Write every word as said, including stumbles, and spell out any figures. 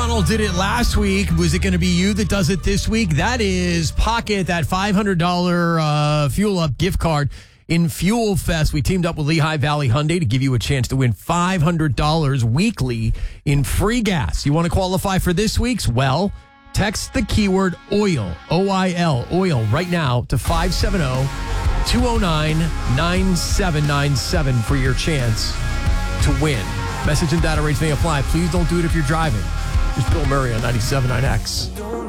McDonald did it last week. Was it going to be you that does it this week? That is pocket that five hundred dollars uh, Fuel Up gift card in Fuel Fest. We teamed up with Lehigh Valley Hyundai to give you a chance to win five hundred dollars weekly in free gas. You want to qualify for this week's? Well, text the keyword OIL, O I L, OIL, right now to five seven zero, two zero nine, nine seven nine seven for your chance to win. Message and data rates may apply. Please don't do it if you're driving. It's Bill Murray on ninety-seven point nine X.